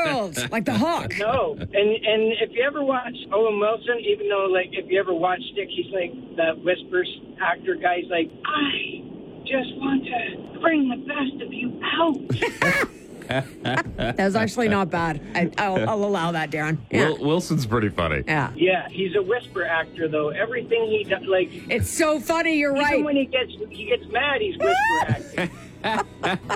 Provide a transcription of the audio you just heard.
world, like the Hawk. No, and if you ever watch Owen Wilson, even though, like, if you ever watch Stick, he's like the Whispers actor guy. He's like, I just want to bring the best of you out. That was actually not bad. I'll allow that, Darren. Yeah. Wilson's pretty funny. Yeah. Yeah, he's a whisper actor, though. Everything he does, like... It's so funny, you're even right. when he gets mad, he's whisper acting.